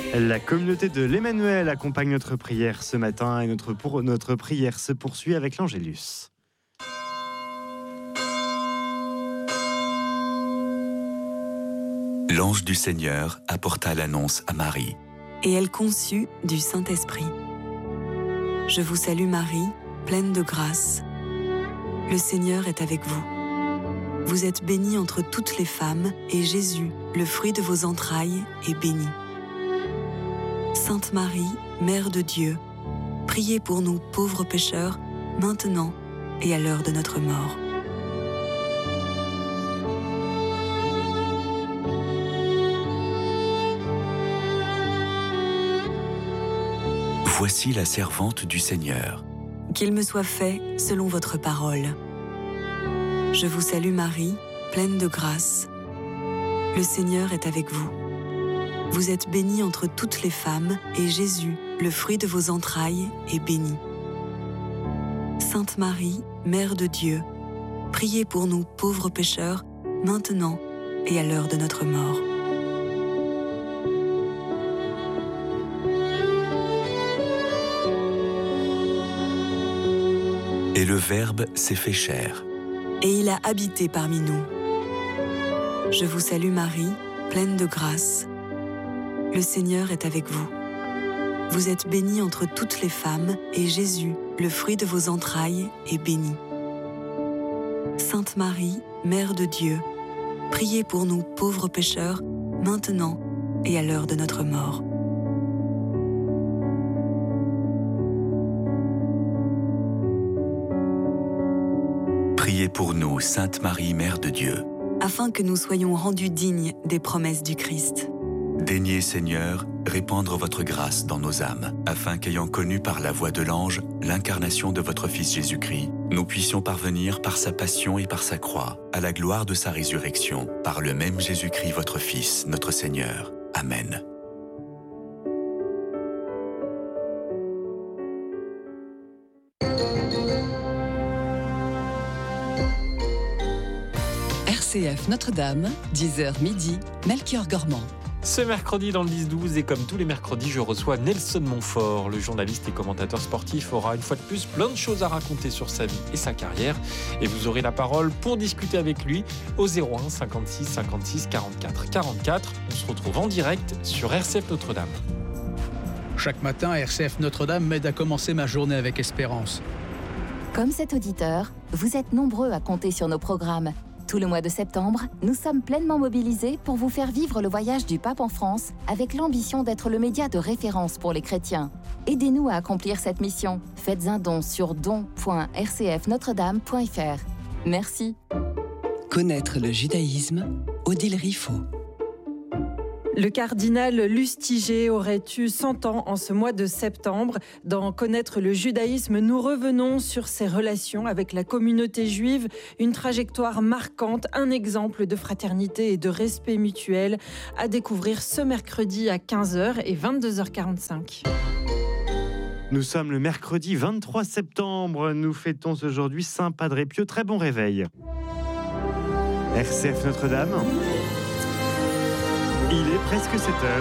La communauté de l'Emmanuel accompagne notre prière ce matin et notre prière se poursuit avec l'Angélus. L'ange du Seigneur apporta l'annonce à Marie. Et elle conçut du Saint-Esprit. Je vous salue Marie, pleine de grâce. Le Seigneur est avec vous. Vous êtes bénie entre toutes les femmes, et Jésus, le fruit de vos entrailles, est béni. Sainte Marie, Mère de Dieu, priez pour nous pauvres pécheurs, maintenant et à l'heure de notre mort. Voici la servante du Seigneur. Qu'il me soit fait selon votre parole. Je vous salue Marie, pleine de grâce. Le Seigneur est avec vous. Vous êtes bénie entre toutes les femmes, et Jésus, le fruit de vos entrailles, est béni. Sainte Marie, Mère de Dieu, priez pour nous pauvres pécheurs, maintenant et à l'heure de notre mort. Et le Verbe s'est fait chair. Et il a habité parmi nous. Je vous salue Marie, pleine de grâce. Le Seigneur est avec vous. Vous êtes bénie entre toutes les femmes, et Jésus, le fruit de vos entrailles, est béni. Sainte Marie, Mère de Dieu, priez pour nous pauvres pécheurs, maintenant et à l'heure de notre mort. Priez pour nous, Sainte Marie, Mère de Dieu. Afin que nous soyons rendus dignes des promesses du Christ. Daignez, Seigneur, répandre votre grâce dans nos âmes, afin qu'ayant connu par la voix de l'ange l'incarnation de votre Fils Jésus-Christ, nous puissions parvenir par sa passion et par sa croix, à la gloire de sa résurrection, par le même Jésus-Christ, votre Fils, notre Seigneur. Amen. RCF Notre-Dame, 10h midi, Melchior Gormand. Ce mercredi dans le 10-12 et comme tous les mercredis, je reçois Nelson Montfort. Le journaliste et commentateur sportif aura une fois de plus plein de choses à raconter sur sa vie et sa carrière. Et vous aurez la parole pour discuter avec lui au 01 56 56 44 44. On se retrouve en direct sur RCF Notre-Dame. Chaque matin, RCF Notre-Dame m'aide à commencer ma journée avec espérance. Comme cet auditeur, vous êtes nombreux à compter sur nos programmes. Tout le mois de septembre, nous sommes pleinement mobilisés pour vous faire vivre le voyage du pape en France avec l'ambition d'être le média de référence pour les chrétiens. Aidez-nous à accomplir cette mission. Faites un don sur don.rcfnotredame.fr. Merci. Connaître le judaïsme, Odile Riffaut. Le cardinal Lustiger aurait eu 100 ans en ce mois de septembre. Dans Connaître le judaïsme, nous revenons sur ses relations avec la communauté juive, une trajectoire marquante, un exemple de fraternité et de respect mutuel à découvrir ce mercredi à 15h et 22h45. Nous sommes le mercredi 23 septembre. Nous fêtons aujourd'hui Saint Padre Pio. Très bon réveil. RCF Notre-Dame. Il est presque 7 heures.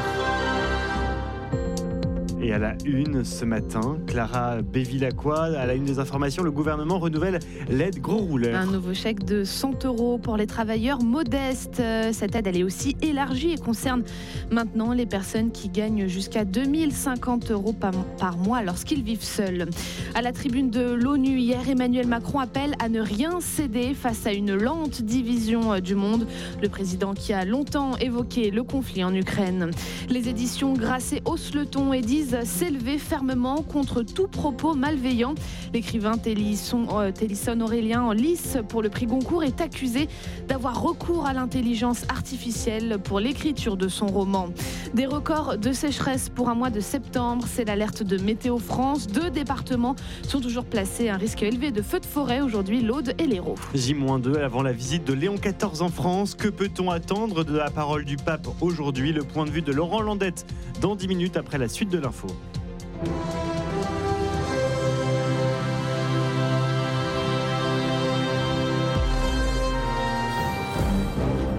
Et à la une ce matin, Clara Bévilacqua, à la une des informations, le gouvernement renouvelle l'aide gros rouleur. Un nouveau chèque de 100 € pour les travailleurs modestes. Cette aide, elle est aussi élargie et concerne maintenant les personnes qui gagnent jusqu'à 2050 € par mois lorsqu'ils vivent seuls. À la tribune de l'ONU, hier, Emmanuel Macron appelle à ne rien céder face à une lente division du monde. Le président qui a longtemps évoqué le conflit en Ukraine. Les éditions Grasset haussent le ton et disent s'élever fermement contre tout propos malveillant. L'écrivain Télisson Aurélien, en lice pour le prix Goncourt, est accusé d'avoir recours à l'intelligence artificielle pour l'écriture de son roman. Des records de sécheresse pour un mois de septembre, c'est l'alerte de Météo France. 2 départements sont toujours placés à un risque élevé de feux de forêt aujourd'hui, l'Aude et l'Hérault. J-2 avant la visite de Léon XIV en France. Que peut-on attendre de la parole du pape aujourd'hui? Le point de vue de Laurent Landette dans 10 minutes après la suite de l'info.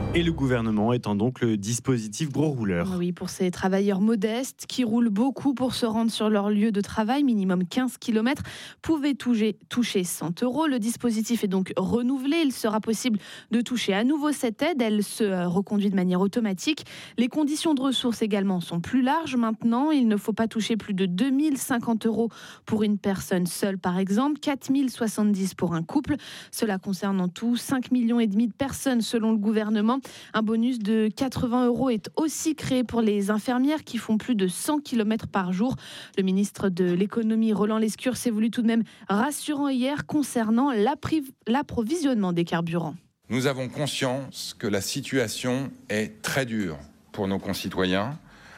Et le gouvernement étend donc le dispositif gros rouleur. Oui, pour ces travailleurs modestes qui roulent beaucoup pour se rendre sur leur lieu de travail, minimum 15 km, pouvaient toucher 100 €. Le dispositif est donc renouvelé. Il sera possible de toucher à nouveau cette aide. Elle se reconduit de manière automatique. Les conditions de ressources également sont plus larges maintenant. Il ne faut pas toucher plus de 2050 € pour une personne seule, par exemple, 4070 pour un couple. Cela concerne en tout 5,5 millions de personnes selon le gouvernement. Un bonus de 80 € est aussi créé pour les infirmières qui font plus de 100 km par jour. Le ministre de l'économie, Roland Lescure, s'est voulu tout de même rassurant hier concernant l'approvisionnement des carburants. Nous avons conscience que la situation est très dure pour nos concitoyens,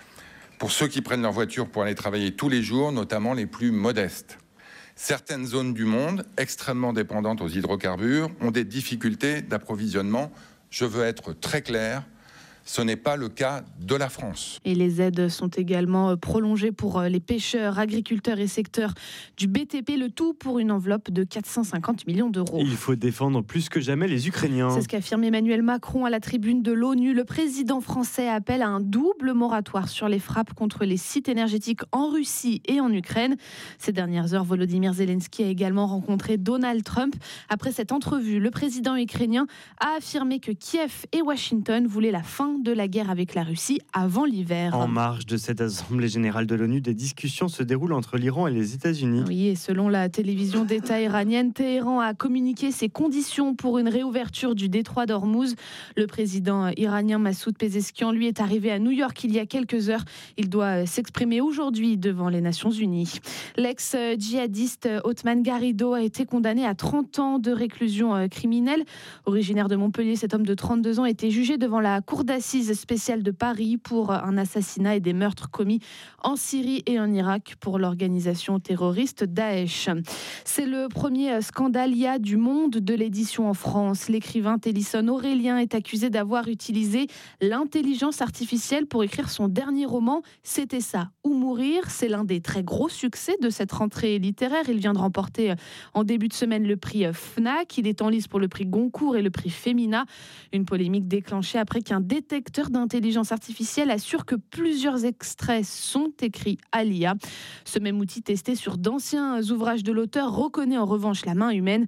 pour ceux qui prennent leur voiture pour aller travailler tous les jours, notamment les plus modestes. Certaines zones du monde, extrêmement dépendantes aux hydrocarbures, ont des difficultés d'approvisionnement. Je veux être très clair, ce n'est pas le cas de la France. Et les aides sont également prolongées pour les pêcheurs, agriculteurs et secteurs du BTP, le tout pour une enveloppe de 450 millions €. Il faut défendre plus que jamais les Ukrainiens. C'est ce qu'affirme Emmanuel Macron à la tribune de l'ONU. Le président français appelle à un double moratoire sur les frappes contre les sites énergétiques en Russie et en Ukraine. Ces dernières heures, Volodymyr Zelensky a également rencontré Donald Trump. Après cette entrevue, le président ukrainien a affirmé que Kiev et Washington voulaient la fin de la guerre avec la Russie avant l'hiver. En marge de cette assemblée générale de l'ONU, des discussions se déroulent entre l'Iran et les États-Unis. Oui, et selon la télévision d'État iranienne, Téhéran a communiqué ses conditions pour une réouverture du détroit d'Ormuz. Le président iranien Massoud Pezeshkian, lui, est arrivé à New York il y a quelques heures. Il doit s'exprimer aujourd'hui devant les Nations Unies. L'ex-djihadiste Othman Garrido a été condamné à 30 ans de réclusion criminelle. Originaire de Montpellier, cet homme de 32 ans a été jugé devant la cour d'assises spéciale de Paris pour un assassinat et des meurtres commis en Syrie et en Irak pour l'organisation terroriste Daesh. C'est le premier scandale IA du monde de l'édition en France. L'écrivain Télisson Aurélien est accusé d'avoir utilisé l'intelligence artificielle pour écrire son dernier roman, C'était ça ou mourir. C'est l'un des très gros succès de cette rentrée littéraire. Il vient de remporter en début de semaine le prix FNAC. Il est en lice pour le prix Goncourt et le prix Femina. Une polémique déclenchée après qu'un détecteur d'intelligence artificielle assure que plusieurs extraits sont écrits à l'IA. Ce même outil testé sur d'anciens ouvrages de l'auteur reconnaît en revanche la main humaine.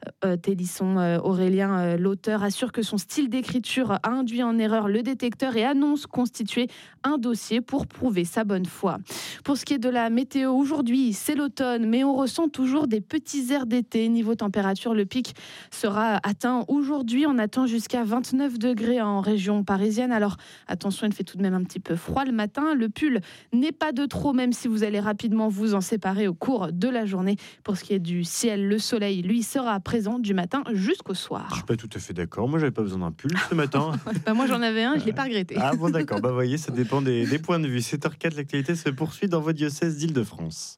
Télisson Aurélien, l'auteur, assure que son style d'écriture a induit en erreur le détecteur et annonce constituer un dossier pour prouver sa bonne foi. Pour ce qui est de la météo, aujourd'hui, c'est l'automne, mais on ressent toujours des petits airs d'été. Niveau température, le pic sera atteint aujourd'hui. On attend jusqu'à 29 degrés en région parisienne. Alors attention, il fait tout de même un petit peu froid le matin. Le pull n'est pas de trop, même si vous allez rapidement vous en séparer au cours de la journée. Pour ce qui est du ciel, le soleil, lui, sera présent du matin jusqu'au soir. Je suis pas tout à fait d'accord. Moi, j'avais pas besoin d'un pull ce matin. Moi, j'en avais un, je l'ai pas regretté. Ah bon, d'accord. Bah, voyez, ça dépend des points de vue. 7h04, l'actualité se poursuit dans vos diocèses d'Île-de-France.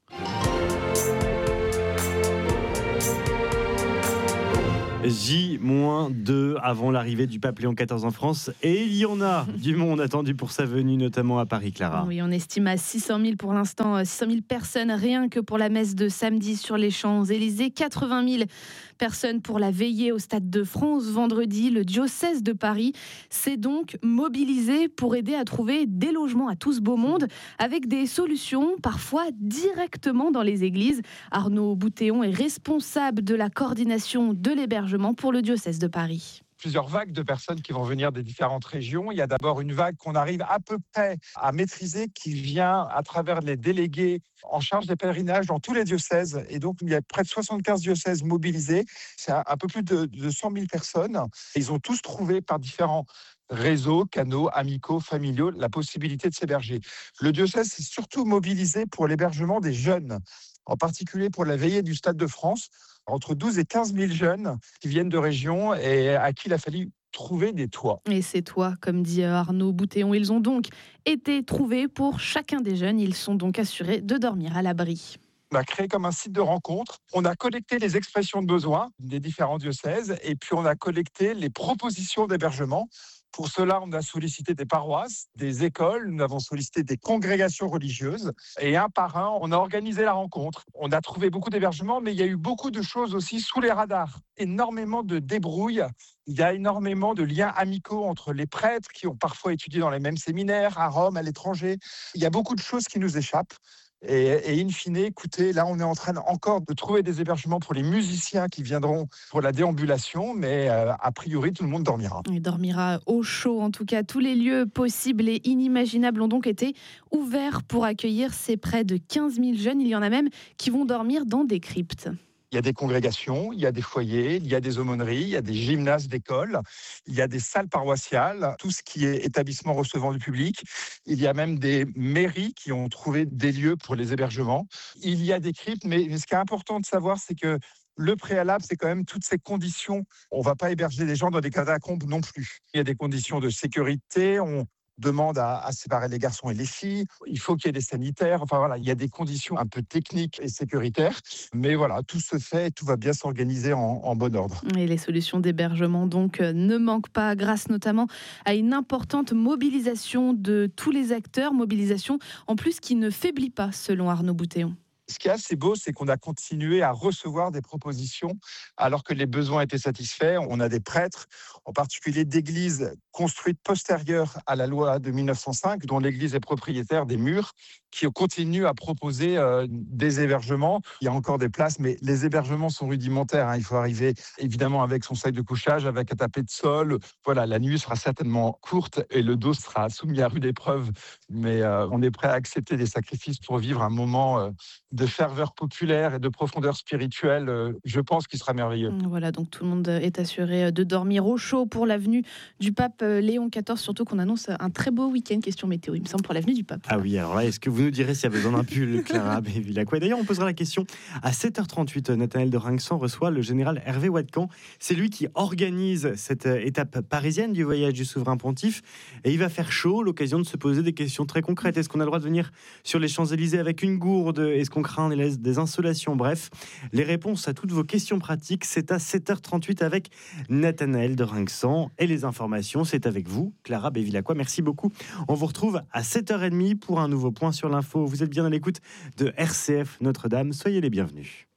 J-2 avant l'arrivée du pape Léon XIV en France. Et il y en a du monde attendu pour sa venue, notamment à Paris, Clara. Oui, on estime à 600 000 pour l'instant, 600 000 personnes rien que pour la messe de samedi sur les Champs-Élysées, 80 000 personnes pour la veillée au Stade de France vendredi. Le diocèse de Paris s'est donc mobilisé pour aider à trouver des logements à tout ce beau monde avec des solutions parfois directement dans les églises. Arnaud Boutéon est responsable de la coordination de l'hébergement pour le diocèse de Paris. Plusieurs vagues de personnes qui vont venir des différentes régions. Il y a d'abord une vague qu'on arrive à peu près à maîtriser qui vient à travers les délégués en charge des pèlerinages dans tous les diocèses. Et donc, il y a près de 75 diocèses mobilisés. C'est un peu plus de 100 000 personnes. Ils ont tous trouvé par différents réseaux, canaux, amicaux, familiaux, la possibilité de s'héberger. Le diocèse s'est surtout mobilisé pour l'hébergement des jeunes, en particulier pour la veillée du Stade de France. Entre 12 et 15 000 jeunes qui viennent de régions et à qui il a fallu trouver des toits. Et ces toits, comme dit Arnaud Boutéon, ils ont donc été trouvés pour chacun des jeunes. Ils sont donc assurés de dormir à l'abri. On a créé comme un site de rencontre. On a collecté les expressions de besoin des différents diocèses et puis on a collecté les propositions d'hébergement. Pour cela, on a sollicité des paroisses, des écoles, nous avons sollicité des congrégations religieuses et un par un, on a organisé la rencontre. On a trouvé beaucoup d'hébergements, mais il y a eu beaucoup de choses aussi sous les radars. Énormément de débrouilles Il y a énormément de liens amicaux entre les prêtres qui ont parfois étudié dans les mêmes séminaires, à Rome, à l'étranger. Il y a beaucoup de choses qui nous échappent. Et in fine, écoutez, là, on est en train encore de trouver des hébergements pour les musiciens qui viendront pour la déambulation, mais a priori, tout le monde dormira. Il dormira au chaud. En tout cas, tous les lieux possibles et inimaginables ont donc été ouverts pour accueillir ces près de 15 000 jeunes. Il y en a même qui vont dormir dans des cryptes. Il y a des congrégations, il y a des foyers, il y a des aumôneries, il y a des gymnases d'école, il y a des salles paroissiales, tout ce qui est établissement recevant du public. Il y a même des mairies qui ont trouvé des lieux pour les hébergements. Il y a des cryptes, mais ce qui est important de savoir, c'est que le préalable, c'est quand même toutes ces conditions. On ne va pas héberger les gens dans des catacombes non plus. Il y a des conditions de sécurité, on demande à séparer les garçons et les filles. Il faut qu'il y ait des sanitaires. Enfin voilà, il y a des conditions un peu techniques et sécuritaires. Mais voilà, tout se fait, tout va bien s'organiser en bon ordre. Et les solutions d'hébergement donc ne manquent pas, grâce notamment à une importante mobilisation de tous les acteurs. Mobilisation en plus qui ne faiblit pas, selon Arnaud Boutéon. Ce qui est assez beau, c'est qu'on a continué à recevoir des propositions alors que les besoins étaient satisfaits. On a des prêtres, en particulier d'églises construites postérieures à la loi de 1905, dont l'église est propriétaire des murs, qui continuent à proposer des hébergements. Il y a encore des places, mais les hébergements sont rudimentaires. Il faut arriver évidemment avec son sac de couchage, avec un tapis de sol. Voilà, la nuit sera certainement courte et le dos sera soumis à rude épreuve. Mais on est prêt à accepter des sacrifices pour vivre un moment de ferveur populaire et de profondeur spirituelle, je pense qu'il sera merveilleux. Voilà, donc tout le monde est assuré de dormir au chaud pour l'avenue du pape Léon XIV, surtout qu'on annonce un très beau week-end, question météo, il me semble, pour l'avenue du pape. Ah oui, alors là, est-ce que vous nous direz s'il y a besoin d'un pull, Clara Bévilacqua? D'ailleurs, on posera la question à 7h38. Nathanaël de Rinxan reçoit le général Hervé Ouatkan. C'est lui qui organise cette étape parisienne du voyage du souverain pontife. Et il va faire chaud, l'occasion de se poser des questions très concrètes. Est-ce qu'on a le droit de venir sur les Champs-Élysées avec une gourde? Est-ce qu'on craint des insolations? Bref, les réponses à toutes vos questions pratiques, c'est à 7h38 avec Nathanaël de Rinxan. Et les informations, c'est avec vous, Clara Bévilacqua. Merci beaucoup. On vous retrouve à 7h30 pour un nouveau point sur l'info. Vous êtes bien à l'écoute de RCF Notre-Dame. Soyez les bienvenus.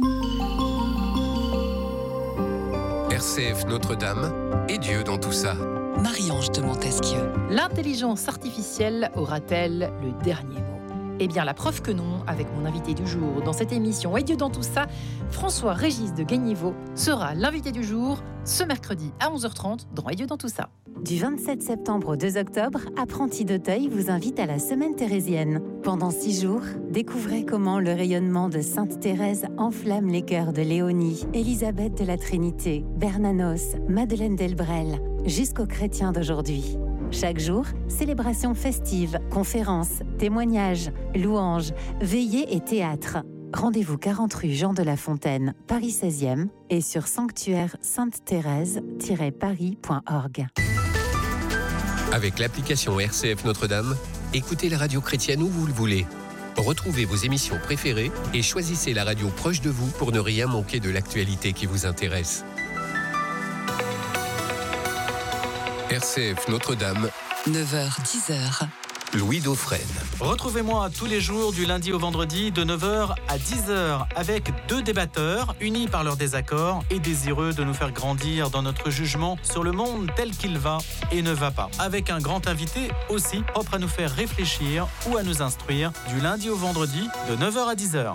RCF Notre-Dame et Dieu dans tout ça. Marie-Ange de Montesquieu. L'intelligence artificielle aura-t-elle le dernier mot? Eh bien, la preuve que non, avec mon invité du jour dans cette émission Et Dieu dans tout ça, François-Régis de Gagnévaux sera l'invité du jour ce mercredi à 11h30 dans Et Dieu dans tout ça. Du 27 septembre au 2 octobre, Apprentis d'Auteuil vous invite à la Semaine thérésienne. Pendant 6 jours, découvrez comment le rayonnement de Sainte Thérèse enflamme les cœurs de Léonie, Élisabeth de la Trinité, Bernanos, Madeleine Delbrel, jusqu'aux chrétiens d'aujourd'hui. Chaque jour, célébrations festives, conférences, témoignages, louanges, veillées et théâtre. Rendez-vous 40 rue Jean de La Fontaine, Paris 16e et sur sanctuaire-sainte-thérèse-paris.org. Avec l'application RCF Notre-Dame, écoutez la radio chrétienne où vous le voulez. Retrouvez vos émissions préférées et choisissez la radio proche de vous pour ne rien manquer de l'actualité qui vous intéresse. RCF Notre-Dame, 9h-10h. Louis Dauphren. Retrouvez-moi tous les jours du lundi au vendredi de 9h à 10h avec 2 débatteurs unis par leurs désaccords et désireux de nous faire grandir dans notre jugement sur le monde tel qu'il va et ne va pas. Avec un grand invité aussi propre à nous faire réfléchir ou à nous instruire du lundi au vendredi de 9h à 10h.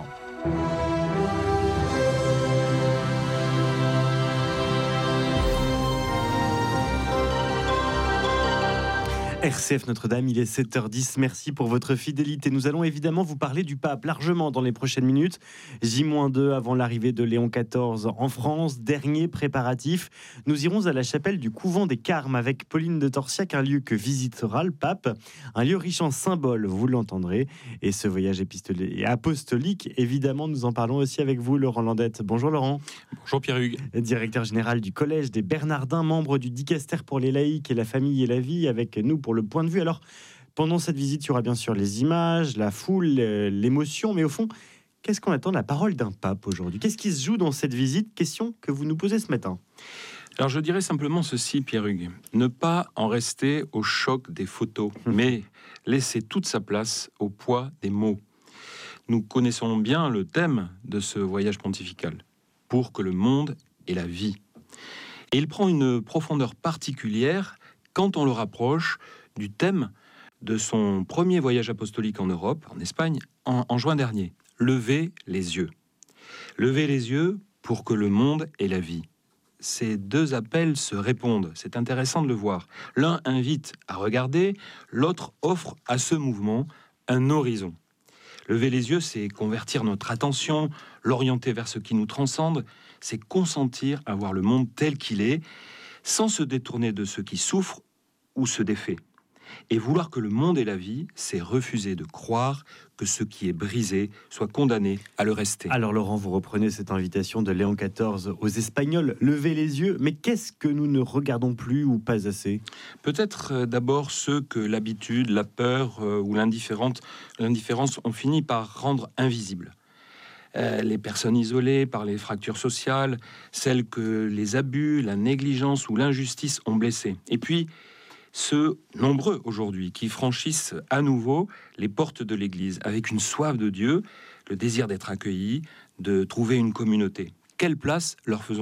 RCF Notre-Dame, il est 7h10. Merci pour votre fidélité. Nous allons évidemment vous parler du pape largement dans les prochaines minutes. J-2 avant l'arrivée de Léon XIV en France. Dernier préparatif. Nous irons à la chapelle du couvent des Carmes avec Pauline de Torsiac, un lieu que visitera le pape. Un lieu riche en symboles, vous l'entendrez. Et ce voyage apostolique, évidemment, nous en parlons aussi avec vous, Laurent Landette. Bonjour Laurent. Bonjour Pierre-Hugues. Directeur général du Collège des Bernardins, membre du Dicaster pour les laïcs et la famille et la vie, avec nous pour le point de vue. Alors, pendant cette visite, il y aura bien sûr les images, la foule, l'émotion, mais au fond, qu'est-ce qu'on attend de la parole d'un pape aujourd'hui? Qu'est-ce qui se joue dans cette visite? Question que vous nous posez ce matin. Alors, je dirais simplement ceci, Pierre-Hugues. Ne pas en rester au choc des photos, mais laisser toute sa place au poids des mots. Nous connaissons bien le thème de ce voyage pontifical. Pour que le monde ait la vie. Et il prend une profondeur particulière quand on le rapproche du thème de son premier voyage apostolique en Europe, en Espagne, en juin dernier. Levez les yeux. Levez les yeux pour que le monde ait la vie. Ces deux appels se répondent. C'est intéressant de le voir. L'un invite à regarder, l'autre offre à ce mouvement un horizon. Lever les yeux, c'est convertir notre attention, l'orienter vers ce qui nous transcende, c'est consentir à voir le monde tel qu'il est, sans se détourner de ce qui souffre ou se défait. Et vouloir que le monde ait la vie, c'est refuser de croire que ce qui est brisé soit condamné à le rester. Alors Laurent, vous reprenez cette invitation de Léon XIV aux Espagnols, levez les yeux, mais qu'est-ce que nous ne regardons plus ou pas assez ? Peut-être d'abord ceux que l'habitude, la peur ou l'indifférence ont fini par rendre invisibles. Les personnes isolées par les fractures sociales, celles que les abus, la négligence ou l'injustice ont blessées. Et puis, ceux nombreux aujourd'hui qui franchissent à nouveau les portes de l'Église avec une soif de Dieu, le désir d'être accueillis, de trouver une communauté. Quelle place leur faisons-nous ?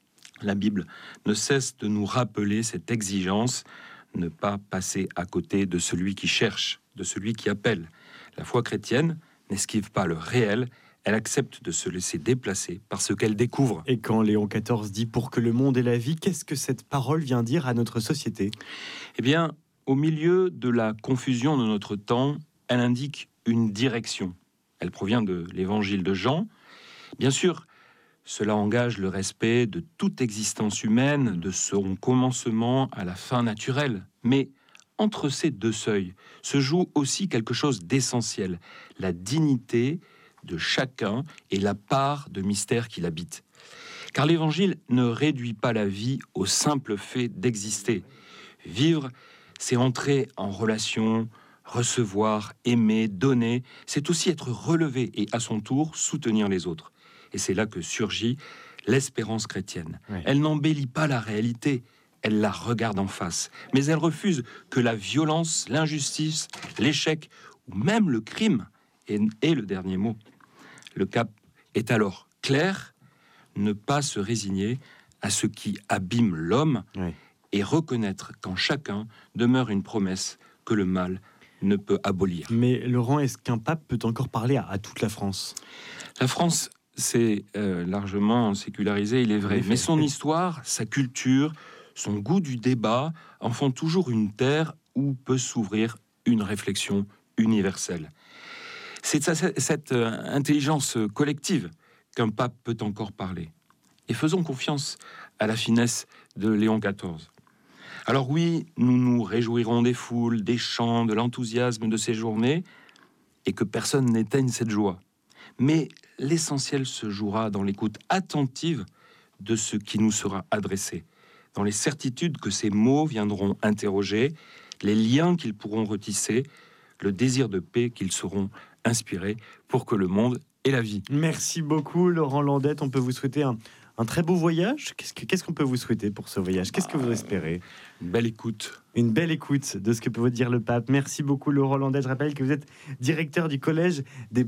La Bible ne cesse de nous rappeler cette exigence, ne pas passer à côté de celui qui cherche, de celui qui appelle. La foi chrétienne n'esquive pas le réel, elle accepte de se laisser déplacer par ce qu'elle découvre. Et quand Léon XIV dit « pour que le monde ait la vie », qu'est-ce que cette parole vient dire à notre société ? Eh bien, au milieu de la confusion de notre temps, elle indique une direction. Elle provient de l'évangile de Jean. Bien sûr, cela engage le respect de toute existence humaine, de son commencement à la fin naturelle. Mais entre ces deux seuils se joue aussi quelque chose d'essentiel, la dignité de chacun et la part de mystère qui l'habite. Car l'Évangile ne réduit pas la vie au simple fait d'exister. Vivre, c'est entrer en relation, recevoir, aimer, donner. C'est aussi être relevé et à son tour soutenir les autres. Et c'est là que surgit l'espérance chrétienne. Oui. Elle n'embellit pas la réalité, elle la regarde en face. Mais elle refuse que la violence, l'injustice, l'échec ou même le crime ait le dernier mot. Le cap est alors clair, ne pas se résigner à ce qui abîme l'homme et reconnaître qu'en chacun demeure une promesse que le mal ne peut abolir. Mais Laurent, est-ce qu'un pape peut encore parler à toute la France ? La France, c'est largement sécularisé, il est vrai. Mais son histoire, sa culture, son goût du débat en font toujours une terre où peut s'ouvrir une réflexion universelle. C'est cette intelligence collective qu'un pape peut encore parler. Et faisons confiance à la finesse de Léon XIV. Alors oui, nous nous réjouirons des foules, des chants, de l'enthousiasme de ces journées, et que personne n'éteigne cette joie. Mais l'essentiel se jouera dans l'écoute attentive de ce qui nous sera adressé, dans les certitudes que ces mots viendront interroger, les liens qu'ils pourront retisser, le désir de paix qu'ils sauront inspirer pour que le monde ait la vie. Merci beaucoup Laurent Landette, on peut vous souhaiter un très beau voyage. Qu'est-ce qu'on peut vous souhaiter pour ce voyage ? Qu'est-ce que vous espérez ? Une belle écoute. Une belle écoute de ce que peut vous dire le pape. Merci beaucoup Laurent Landette. Je rappelle que vous êtes directeur du collège des